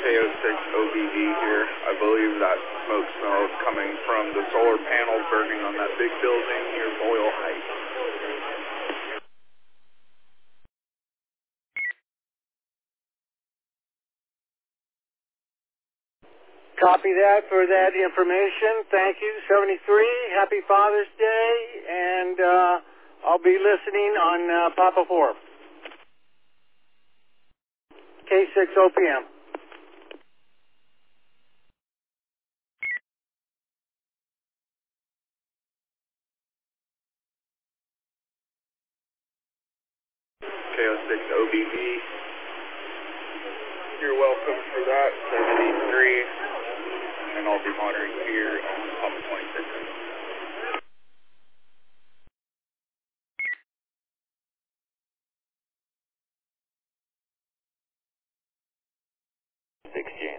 KO6OBD here. I believe that smoke smell is coming from the solar panels burning on that big building near Boyle Heights. Copy that for that information. Thank you. 73, happy Father's Day, and I'll be listening on Papa 4. K6 OPM. KO6OBD. You're welcome for that, 73. And I'll be monitoring here on Papa 26. January.